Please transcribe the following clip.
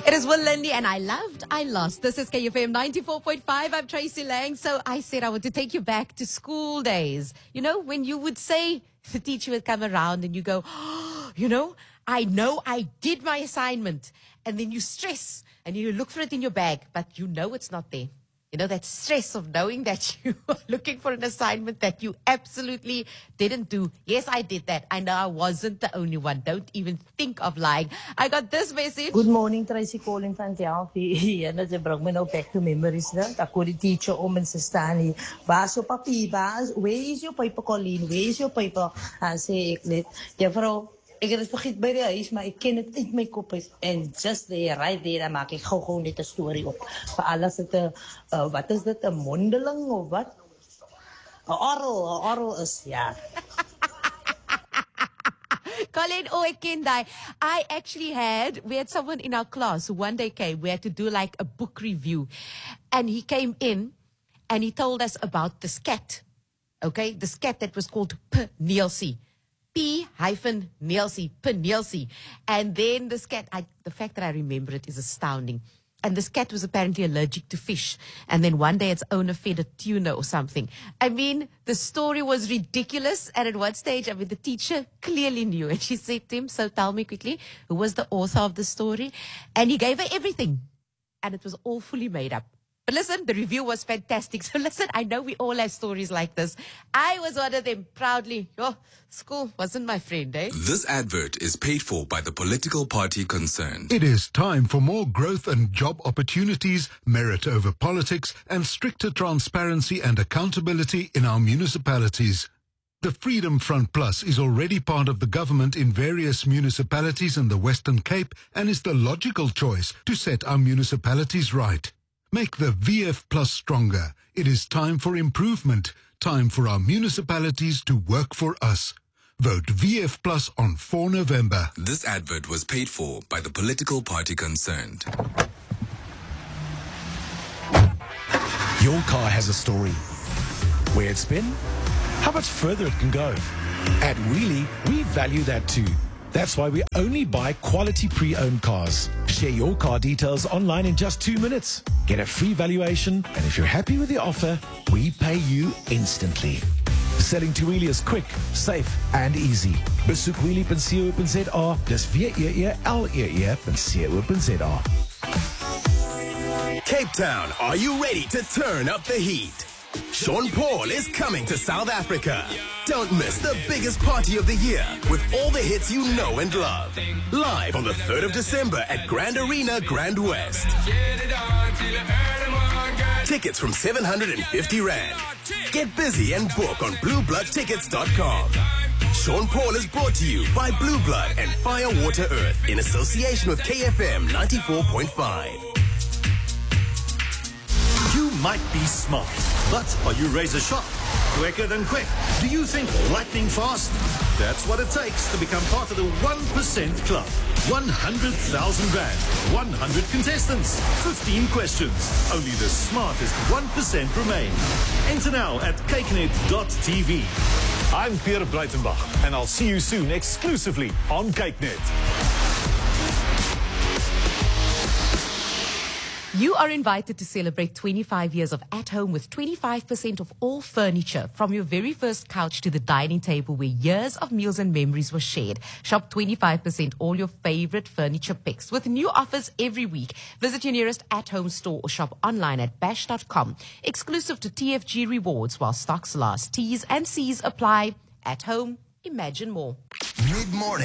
It is Will Lindy and I loved, I lost. This is KFM 94.5. I'm Tracy Lang. So I said I want to take you back to school days. You know, when you would say, the teacher would come around and you go, oh, know I did my assignment. And then you stress and you look for it in your bag, but you know it's not there. You know, that stress of knowing that you are looking for an assignment that you absolutely didn't do. Yes, I did that. I know I wasn't the only one. Don't even think of lying. I got this message. Good morning, Tracy calling van Delphi. En dat brengt me nou back to memories. Dat kon die teacher om en ze staan hier. Waar is je papier? Where is your paper, Colleen? Where is your paper? En zei ik net, juffrouw, ik heb het vergeten bij de huis, maar ik ken het uit mijn kop. En just there, right there, dan maak ik gewoon net een story op. Voor alles het, wat is dit, een mondeling of wat? Een oral is, ja. Colleen, I actually we had someone in our class who one day came, we had to do like a book review. And he came in and he told us about the scat. Okay, the scat that was called P-Nielsie. P-Nielsie, P-Nielsie. And then the scat, the fact that I remember it is astounding. And this cat was apparently allergic to fish. And then one day its owner fed a tuna or something. I mean, the story was ridiculous. And at one stage, the teacher clearly knew. And she said to him, so tell me quickly, who was the author of the story? And he gave her everything. And it was all fully made up. But listen, the review was fantastic. So listen, I know we all have stories like this. I was one of them proudly. Oh, school wasn't my friend, eh? This advert is paid for by the political party concerned. It is time for more growth and job opportunities, merit over politics, and stricter transparency and accountability in our municipalities. The Freedom Front Plus is already part of the government in various municipalities in the Western Cape and is the logical choice to set our municipalities right. Make the VF Plus stronger. It is time for improvement. Time for our municipalities to work for us. Vote VF Plus on 4 November. This advert was paid for by the political party concerned. Your car has a story. Where it's been, how much further it can go. At Wheelie, we value that too. That's why we only buy quality pre-owned cars. Share your car details online in just 2 minutes. Get a free valuation, and if you're happy with the offer, we pay you instantly. Selling to Wheelie is quick, safe, and easy. Besoek wheelie.co.za. Dis WEELEE.co.za. Cape Town, are you ready to turn up the heat? Sean Paul is coming to South Africa. Don't miss the biggest party of the year with all the hits you know and love. Live on the 3rd of December at Grand Arena, Grand West. Tickets from 750 Rand. Get busy and book on bluebloodtickets.com. Sean Paul is brought to you by Blue Blood and Fire Water Earth in association with KFM 94.5. You might be smart, but are you razor sharp? Quicker than quick? Do you think lightning fast? That's what it takes to become part of the 1% Club. 100,000 Rand, 100 contestants, 15 questions. Only the smartest 1% remain. Enter now at cakenet.tv. I'm Pierre Breitenbach, and I'll see you soon exclusively on CakeNet. You are invited to celebrate 25 years of At Home with 25% of all furniture, from your very first couch to the dining table where years of meals and memories were shared. Shop 25% all your favorite furniture picks with new offers every week. Visit your nearest At Home store or shop online at bash.com. Exclusive to TFG Rewards while stocks last. T's and C's apply. At Home, imagine more. Mid-morning.